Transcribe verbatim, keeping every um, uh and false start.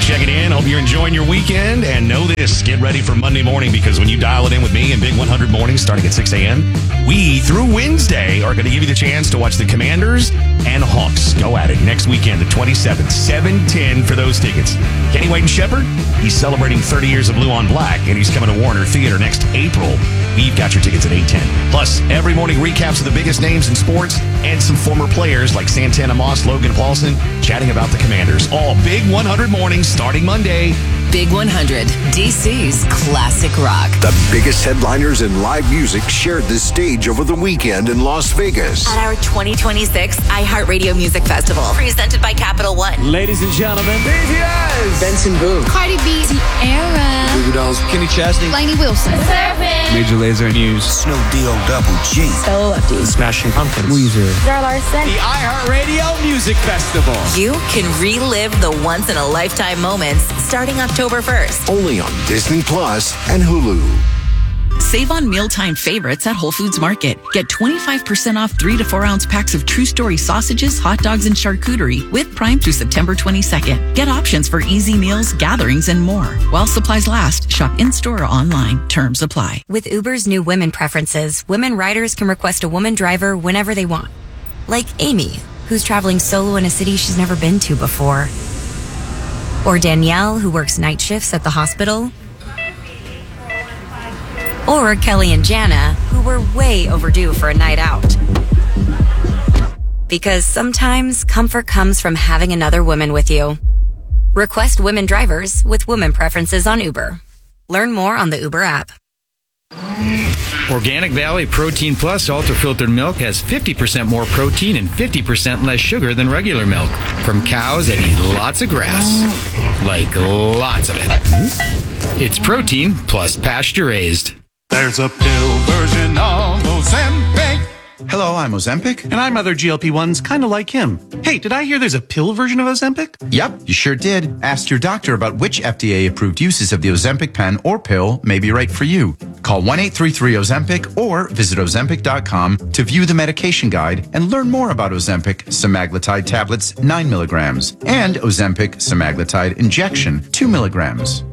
checking in. Hope you're enjoying your weekend. And know this, get ready for Monday morning, because when you dial it in with me in Big one hundred Mornings starting at six a.m., we, through Wednesday, are going to give you the chance to watch the Commanders and Hawks go at it next weekend, the twenty-seventh, seven ten for those tickets. Kenny Wade and Shepherd, he's celebrating thirty years of Blue on Black, and he's coming to Warner Theater next April. We've got your tickets at eight ten. Plus, every morning recaps of the biggest names in sports and some former players like Santana Moss, Logan Paulson, chatting about the Commanders. All Big one hundred Mornings starting Monday. Big one hundred, D C's classic rock. The biggest headliners in live music shared the stage over the weekend in Las Vegas. At our twenty twenty-six iHeartRadio Music Festival, presented by Capital One. Ladies and gentlemen, B T S, Benson Boone, Cardi B, Tierra, Goo Goo Dolls, Kenny Chesney, Lainey Wilson, Serpent, Major Lazer News, Snow D O Double G, Stella Lefty, Smashing Pumpkins, Weezer, Zara Larson, the iHeartRadio Music Festival. You can relive the once-in-a-lifetime moments starting October first. only on Disney Plus and Hulu. Save on mealtime favorites at Whole Foods Market. Get twenty-five percent off three to four ounce packs of True Story sausages, hot dogs, and charcuterie with Prime through September twenty-second. Get options for easy meals, gatherings, and more. While supplies last, shop in-store or online. Terms apply. With Uber's new women preferences, women riders can request a woman driver whenever they want. Like Amy, who's traveling solo in a city she's never been to before. Or Danielle, who works night shifts at the hospital. Or Kelly and Jana, who were way overdue for a night out. Because sometimes comfort comes from having another woman with you. Request women drivers with women preferences on Uber. Learn more on the Uber app. Organic Valley Protein Plus ultra-filtered milk has fifty percent more protein and fifty percent less sugar than regular milk from cows that eat lots of grass. Like lots of it. It's protein plus pasture-raised. There's a pill version of Ozempic. Hello, I'm Ozempic. And I'm other G L P ones kind of like him. Hey, did I hear there's a pill version of Ozempic? Yep, you sure did. Ask your doctor about which F D A-approved uses of the Ozempic pen or pill may be right for you. Call one eight three three Ozempic or visit Ozempic dot com to view the medication guide and learn more about Ozempic semaglutide tablets nine milligrams and Ozempic semaglutide injection two milligrams.